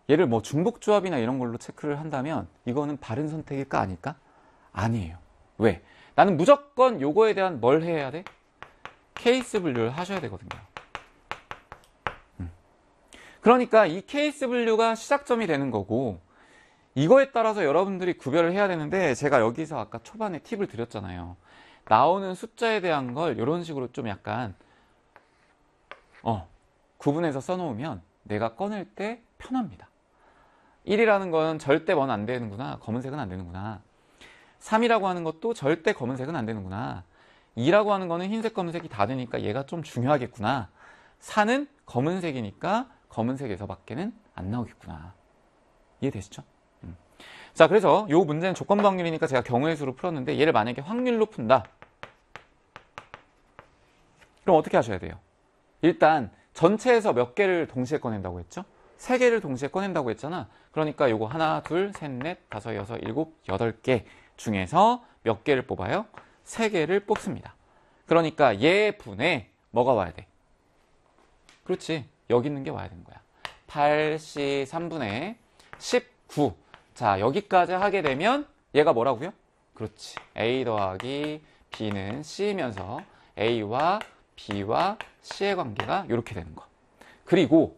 얘를 뭐 중복조합이나 이런 걸로 체크를 한다면 이거는 바른 선택일까 아닐까? 아니에요. 왜? 나는 무조건 요거에 대한 뭘 해야 돼? 케이스 분류를 하셔야 되거든요. 그러니까 이 케이스 분류가 시작점이 되는 거고, 이거에 따라서 여러분들이 구별을 해야 되는데, 제가 여기서 아까 초반에 팁을 드렸잖아요. 나오는 숫자에 대한 걸 이런 식으로 좀 약간 구분해서 써놓으면 내가 꺼낼 때 편합니다. 1이라는 건 절대 뭔 안 되는구나. 검은색은 안 되는구나. 3이라고 하는 것도 절대 검은색은 안 되는구나. 2라고 하는 거는 흰색, 검은색이 다 되니까 얘가 좀 중요하겠구나. 4는 검은색이니까 검은색에서 밖에는 안 나오겠구나. 이해되시죠? 자, 그래서 이 문제는 조건부 확률이니까 제가 경우의 수로 풀었는데, 얘를 만약에 확률로 푼다. 그럼 어떻게 하셔야 돼요? 일단 전체에서 몇 개를 동시에 꺼낸다고 했죠? 3개를 동시에 꺼낸다고 했잖아. 그러니까 요거 하나, 둘, 셋, 넷, 다섯, 여섯, 일곱, 8개 중에서 몇 개를 뽑아요? 3개를 뽑습니다. 그러니까 얘 분에 뭐가 와야 돼? 그렇지. 여기 있는 게 와야 되는 거야. 8C 3분의 19. 자, 여기까지 하게 되면 얘가 뭐라고요? 그렇지. A 더하기 B는 C이면서 A와 B와 C의 관계가 이렇게 되는 거. 그리고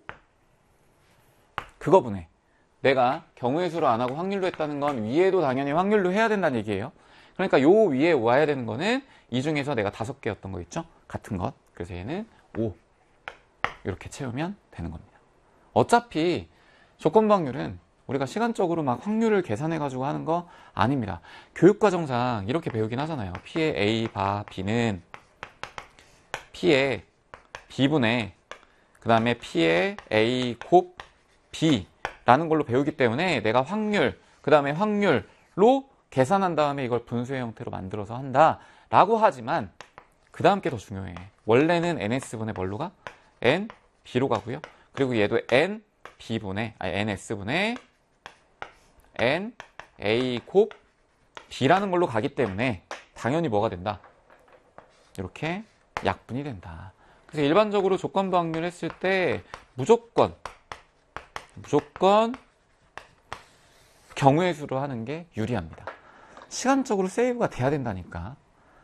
그거분에 내가 경우의 수로 안 하고 확률로 했다는 건 위에도 당연히 확률로 해야 된다는 얘기예요. 그러니까 요 위에 와야 되는 거는 이 중에서 내가 5개였던 거 있죠? 같은 것. 그래서 얘는 5. 이렇게 채우면 되는 겁니다. 어차피 조건부 확률은 우리가 시간적으로 막 확률을 계산해가지고 하는 거 아닙니다. 교육과정상 이렇게 배우긴 하잖아요. P의 A 바 B는 P의 B분의 그 다음에 P의 A 곱 B라는 걸로 배우기 때문에 내가 확률, 그 다음에 확률로 계산한 다음에 이걸 분수의 형태로 만들어서 한다 라고 하지만 그 다음 게 더 중요해. 원래는 NS분의 뭘로 가? N, B로 가고요. 그리고 얘도 N, B분의, NS분의 N, A 곱 B라는 걸로 가기 때문에 당연히 뭐가 된다? 이렇게 약분이 된다. 그래서 일반적으로 조건부 확률 했을 때 무조건 경우의 수로 하는 게 유리합니다. 시간적으로 세이브가 돼야 된다니까.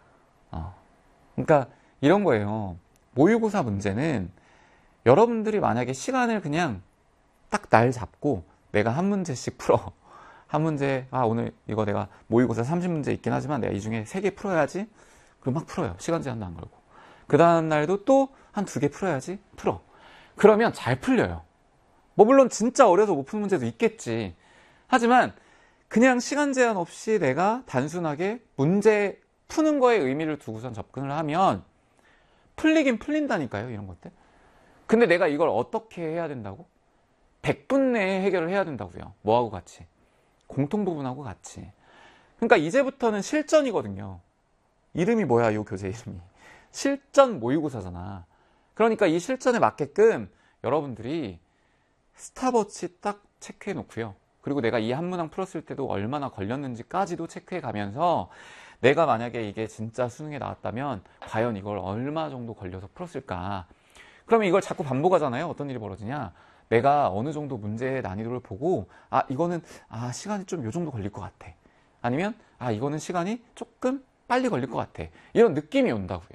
그러니까 이런 거예요. 모의고사 문제는 여러분들이 만약에 시간을 그냥 딱 날 잡고 내가 한 문제씩 풀어. 한 문제, 오늘 이거 내가 모의고사 30문제 있긴 하지만 내가 이 중에 3개 풀어야지. 그럼 막 풀어요. 시간 제한도 안 걸고. 그 다음 날도 또 한 2개 풀어야지. 풀어. 그러면 잘 풀려요. 뭐 물론 진짜 어려서 못 푸는 문제도 있겠지. 하지만 그냥 시간 제한 없이 내가 단순하게 문제 푸는 거에 의미를 두고선 접근을 하면 풀리긴 풀린다니까요. 이런 것들. 근데 내가 이걸 어떻게 해야 된다고? 100분 내에 해결을 해야 된다고요. 뭐하고 같이? 공통부분하고 같이. 그러니까 이제부터는 실전이거든요. 이름이 뭐야, 이 교재 이름이. 실전 모의고사잖아. 그러니까 이 실전에 맞게끔 여러분들이 스탑워치 딱 체크해 놓고요. 그리고 내가 이 한 문항 풀었을 때도 얼마나 걸렸는지까지도 체크해 가면서 내가 만약에 이게 진짜 수능에 나왔다면 과연 이걸 얼마 정도 걸려서 풀었을까? 그러면 이걸 자꾸 반복하잖아요. 어떤 일이 벌어지냐? 내가 어느 정도 문제의 난이도를 보고 이거는 시간이 좀 요 정도 걸릴 것 같아. 아니면 이거는 시간이 조금 빨리 걸릴 것 같아. 이런 느낌이 온다고요.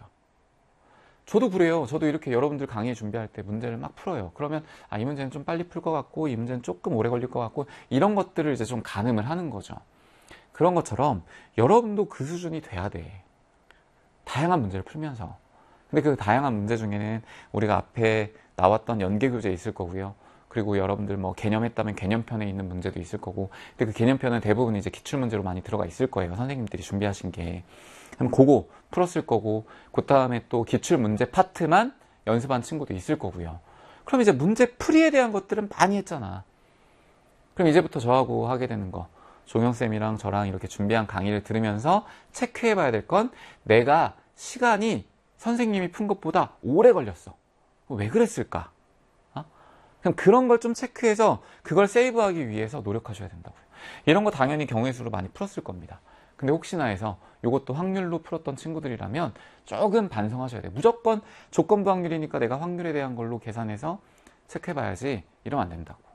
저도 그래요. 저도 이렇게 여러분들 강의 준비할 때 문제를 막 풀어요. 그러면 이 문제는 좀 빨리 풀 것 같고 이 문제는 조금 오래 걸릴 것 같고 이런 것들을 이제 좀 가늠을 하는 거죠. 그런 것처럼 여러분도 그 수준이 돼야 돼. 다양한 문제를 풀면서. 근데 그 다양한 문제 중에는 우리가 앞에 나왔던 연계교재 있을 거고요. 그리고 여러분들 뭐 개념했다면 개념편에 있는 문제도 있을 거고. 근데 그 개념편은 대부분 이제 기출문제로 많이 들어가 있을 거예요. 선생님들이 준비하신 게. 그럼 그거 풀었을 거고, 그 다음에 또 기출문제 파트만 연습한 친구도 있을 거고요. 그럼 이제 문제 풀이에 대한 것들은 많이 했잖아. 그럼 이제부터 저하고 하게 되는 거. 종영쌤이랑 저랑 이렇게 준비한 강의를 들으면서 체크해 봐야 될 건 내가 시간이 선생님이 푼 것보다 오래 걸렸어. 왜 그랬을까? 그럼 그런 걸 좀 체크해서 그걸 세이브하기 위해서 노력하셔야 된다고요. 이런 거 당연히 경우의 수로 많이 풀었을 겁니다. 근데 혹시나 해서 이것도 확률로 풀었던 친구들이라면 조금 반성하셔야 돼요. 무조건 조건부 확률이니까 내가 확률에 대한 걸로 계산해서 체크해봐야지 이러면 안 된다고.